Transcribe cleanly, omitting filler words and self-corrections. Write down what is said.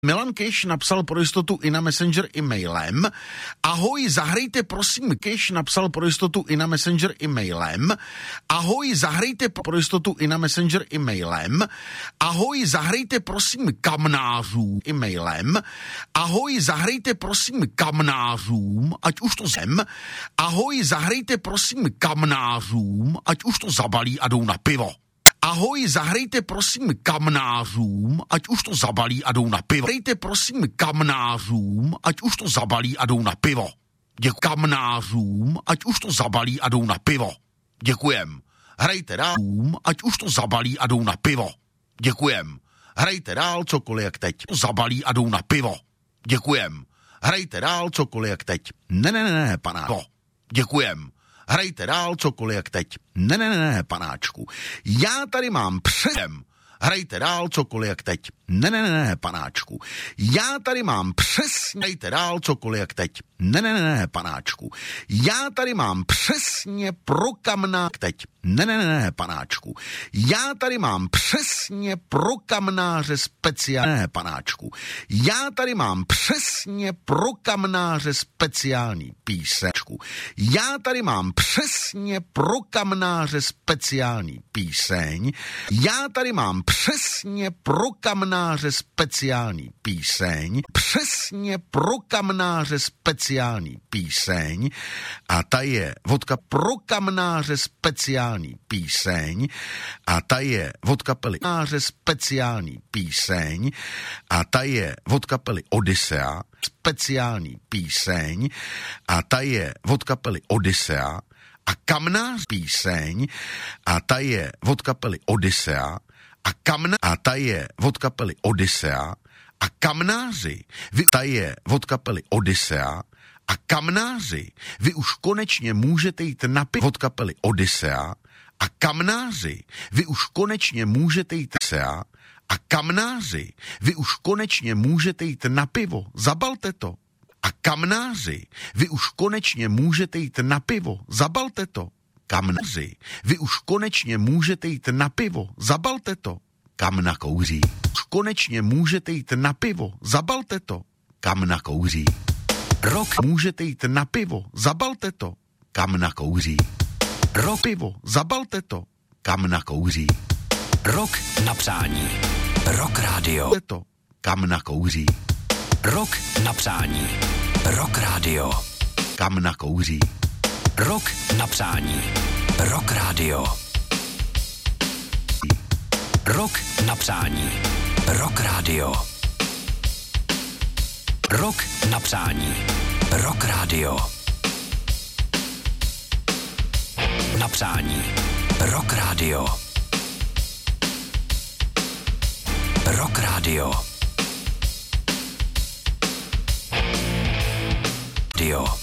Milan Kiš napsal pro jistotu i na Messenger e-mailem. Ahoj, zahrejte prosím, Kiš napsal pro jistotu i na Messenger e-mailem. Ahoj, zahrejte pro jistotu i na Messenger e-mailem. Ahoj, zahrejte prosím kamnářům e-mailem. Ahoj, zahrejte prosím kamnářům, ať už to zem. Ahoj, zahrejte prosím kamnářům, ať už to zabalí a jdou na pivo. Ahoj, zahrejte prosím kamnářům, ať už to zabalí a jdou na pivo. Zahrejte prosím kamnářům, ať už to zabalí a jdou na pivo. Děkuji kamnářům, ať už to zabalí a jdou na pivo. Děkujem. Hrajte dál, ať už to zabalí a jdou na pivo. Děkujem. Hrajte dál cokoliv jak teď. Zabalí a jdou na pivo. Děkujem. Hrajte dál cokoliv jak teď. Ne, panáčku. Děkujem. Hrajte dál cokoliv jak teď. Ne, panáčku. Já tady mám předem. Hrajte dál cokoliv jak teď. Ne, panáčku. Já tady mám přesně. Hrajte dál cokoliv jak teď. Ne, panáčku. Já tady mám přesně pro kamnář teď. Ne, panáčku. Já tady mám přesně pro kamnáře speciální panáčku. Já tady mám přesně pro kamnáře speciální písečku. Já tady mám přesně pro kamnáře speciální píseň. Já tady mám přesně pro kamnáře speciální píseň. Přesně pro kamnáře speciální píseň. A ta je vodka pro kamnáře speciální píseň. A ta je od kapely speciální píseň. A ta je od kapely Odyssea speciální píseň. A ta je od kapely Odyssea. A kamnář píseň. A ta je od kapely Odyssea. A ta je od kapely Odyssea. A kamnáři, ta je od kapely Odyssea. A kamnáři, vy už konečně můžete jít na pivo od kapely Odyssea. A kamnáři, vy už konečně můžete jít Odyssea. A kamnáři, vy už konečně můžete jít na pivo, zabalte to. A kamnáři, vy už konečně můžete jít na pivo, zabalte to. Kamnáři, vy už konečně můžete jít na pivo, zabalte to. Kamna kouří. Už konečně můžete jít na pivo, zabalte to. Kamna kouří. Rok můžete jít na pivo, zabalte to. Kamna kouří. Rok pivo, zabalte to. Kamna kouří. Rok na přání. Rock Radio. To. Kamna kouří. Rok na přání. Rock Radio. Kamna kouří. Rok na přání. Rock Radio. Rok na přání. Rock Radio. Rok na přání. Rock Radio. Na přání. Rock Radio. Rock Radio.